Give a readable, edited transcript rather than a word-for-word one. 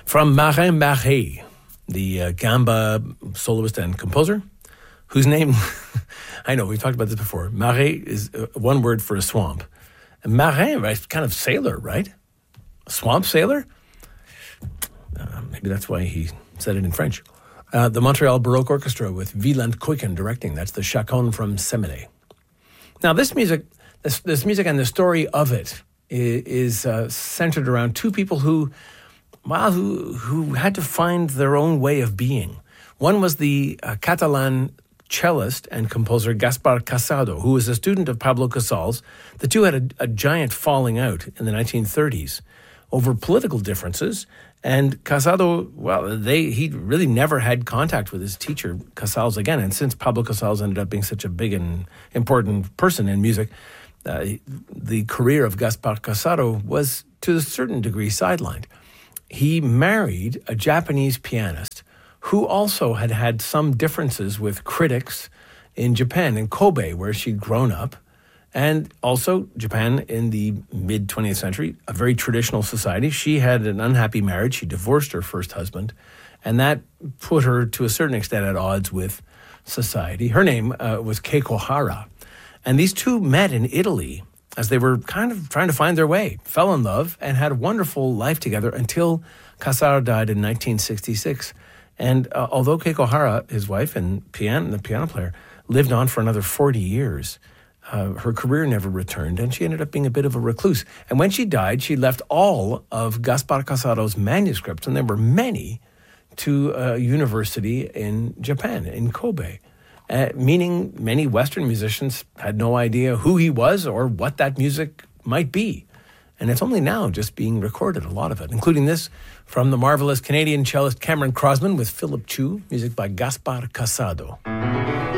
From Marin Marais, the gamba soloist and composer, whose name, I know, we've talked about this before. Marais is one word for a swamp. And marin, right, kind of sailor, right? A swamp sailor? Maybe that's why he said it in French. The Montreal Baroque Orchestra with Wieland Kuyken directing. That's the Chaconne from Semele. Now, this music and the story of it is centered around two people who had to find their own way of being. One was the Catalan cellist and composer Gaspar Casado, who was a student of Pablo Casals. The two had a giant falling out in the 1930s over political differences. And Casado, he really never had contact with his teacher, Casals, again. And since Pablo Casals ended up being such a big and important person in music, the career of Gaspar Casado was, to a certain degree, sidelined. He married a Japanese pianist who also had some differences with critics in Japan, in Kobe, where she'd grown up. And also Japan in the mid-20th century, a very traditional society. She had an unhappy marriage. She divorced her first husband, and that put her to a certain extent at odds with society. Her name was Keiko Hara. And these two met in Italy as they were kind of trying to find their way, fell in love, and had a wonderful life together until Casado died in 1966. And although Keiko Hara, his wife and the piano player, lived on for another 40 years, her career never returned, and she ended up being a bit of a recluse. And when she died, she left all of Gaspar Casado's manuscripts, and there were many, to a university in Japan, in Kobe, meaning many Western musicians had no idea who he was or what that music might be. And it's only now just being recorded, a lot of it, including this from the marvelous Canadian cellist Cameron Crosman with Philip Chu, music by Gaspar Casado.